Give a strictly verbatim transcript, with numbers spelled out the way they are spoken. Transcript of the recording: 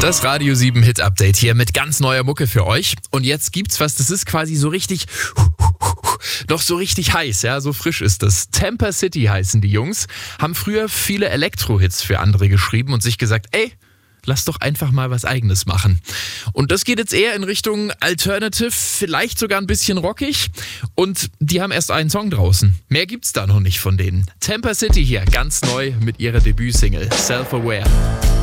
Das Radio sieben Hit Update hier mit ganz neuer Mucke für euch. Und jetzt gibt's was, das ist quasi so richtig, noch so richtig heiß, ja, so frisch ist das. Temper City heißen die Jungs, haben früher viele Elektro-Hits für andere geschrieben und sich gesagt, ey, lass doch einfach mal was Eigenes machen. Und das geht jetzt eher in Richtung Alternative, vielleicht sogar ein bisschen rockig. Und die haben erst einen Song draußen. Mehr gibt's da noch nicht von denen. Temper City hier, ganz neu mit ihrer Debütsingle Self-Aware.